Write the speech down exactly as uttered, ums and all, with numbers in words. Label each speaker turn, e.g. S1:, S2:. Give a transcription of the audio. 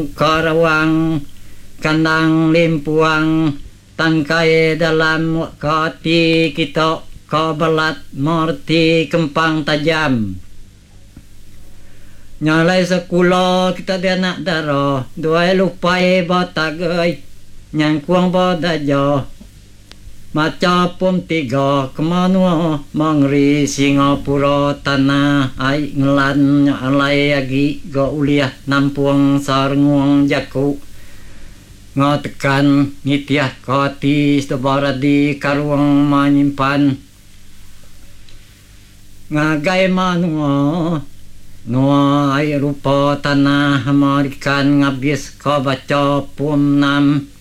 S1: karawang kandang limpuang tangkai dalam kati kita kabalat morti kempang tajam nyalai sekolah kita dia nak darah dua lupai batagai yang kuang badajo maca pum tiga kemana mangri Singapura tanah ai ngelan alai agi go uliah nampung sarnguang jaku ngotekan ngitiah koti sebaradi karuang menyimpan ngagai manua Noa ai rupa tanah Amerikan ngabis ko baca pum nam